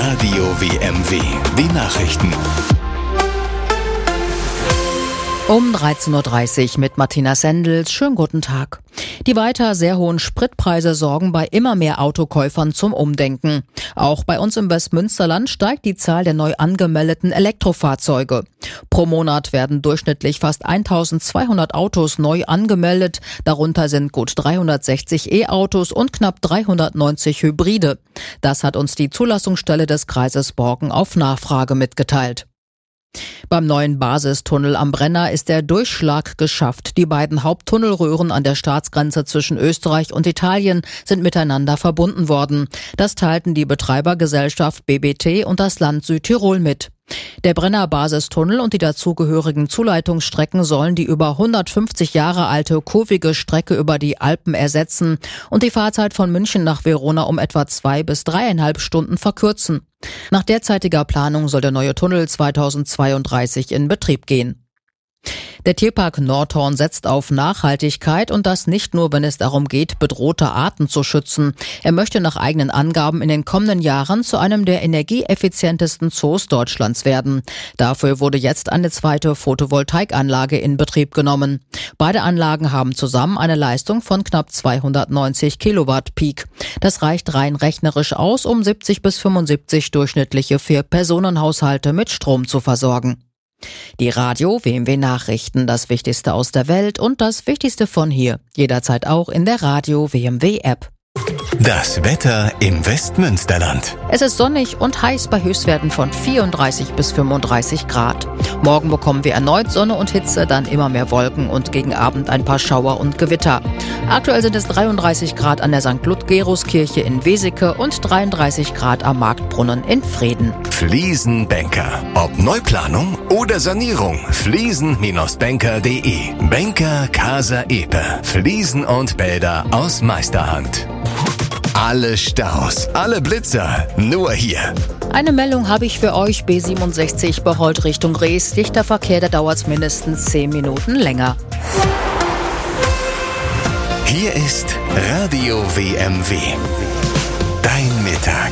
Radio WMW. Die Nachrichten. Um 13.30 Uhr mit Martina Sendels. Schönen guten Tag. Die weiter sehr hohen Spritpreise sorgen bei immer mehr Autokäufern zum Umdenken. Auch bei uns im Westmünsterland steigt die Zahl der neu angemeldeten Elektrofahrzeuge. Pro Monat werden durchschnittlich fast 1200 Autos neu angemeldet. Darunter sind gut 360 E-Autos und knapp 390 Hybride. Das hat uns die Zulassungsstelle des Kreises Borken auf Nachfrage mitgeteilt. Beim neuen Basistunnel am Brenner ist der Durchschlag geschafft. Die beiden Haupttunnelröhren an der Staatsgrenze zwischen Österreich und Italien sind miteinander verbunden worden. Das teilten die Betreibergesellschaft BBT und das Land Südtirol mit. Der Brenner Basistunnel und die dazugehörigen Zuleitungsstrecken sollen die über 150 Jahre alte kurvige Strecke über die Alpen ersetzen und die Fahrzeit von München nach Verona um etwa 2 bis 3,5 Stunden verkürzen. Nach derzeitiger Planung soll der neue Tunnel 2032 in Betrieb gehen. Der Tierpark Nordhorn setzt auf Nachhaltigkeit und das nicht nur, wenn es darum geht, bedrohte Arten zu schützen. Er möchte nach eigenen Angaben in den kommenden Jahren zu einem der energieeffizientesten Zoos Deutschlands werden. Dafür wurde jetzt eine zweite Photovoltaikanlage in Betrieb genommen. Beide Anlagen haben zusammen eine Leistung von knapp 290 Kilowatt Peak. Das reicht rein rechnerisch aus, um 70 bis 75 durchschnittliche 4-Personen-Haushalte mit Strom zu versorgen. Die Radio WMW Nachrichten, das Wichtigste aus der Welt und das Wichtigste von hier. Jederzeit auch in der Radio WMW App. Das Wetter im Westmünsterland. Es ist sonnig und heiß bei Höchstwerten von 34 bis 35 Grad. Morgen bekommen wir erneut Sonne und Hitze, dann immer mehr Wolken und gegen Abend ein paar Schauer und Gewitter. Aktuell sind es 33 Grad an der St. Ludgerus-Kirche in Weseke und 33 Grad am Marktbrunnen in Vreden. Fliesenbanker. Ob Neuplanung oder Sanierung. Fliesen-banker.de. Banker Casa Epe. Fliesen und Bäder aus Meisterhand. Alle Staus, alle Blitzer, nur hier. Eine Meldung habe ich für euch. B67 Bocholt Richtung Rees. Dichter Verkehr, da dauert es mindestens 10 Minuten länger. Hier ist Radio WMW. Dein Mittag.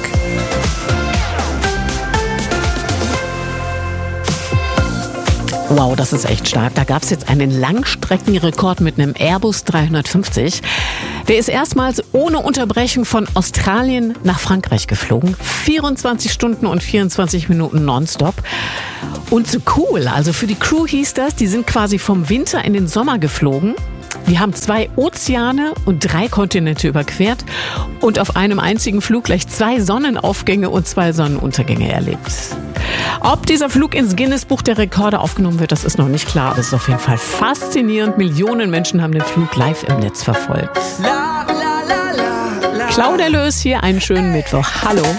Wow, das ist echt stark. Da gab es jetzt einen Langstreckenrekord mit einem Airbus 350. Der ist erstmals ohne Unterbrechung von Australien nach Frankreich geflogen. 24 Stunden und 24 Minuten nonstop. Und so cool, also für die Crew hieß das, die sind quasi vom Winter in den Sommer geflogen. Die haben 2 Ozeane und 3 Kontinente überquert und auf einem einzigen Flug gleich 2 Sonnenaufgänge und 2 Sonnenuntergänge erlebt. Ob dieser Flug ins Guinness-Buch der Rekorde aufgenommen wird, das ist noch nicht klar. Aber es ist auf jeden Fall faszinierend. Millionen Menschen haben den Flug live im Netz verfolgt. Claudia Lös hier, einen schönen Mittwoch. Hallo.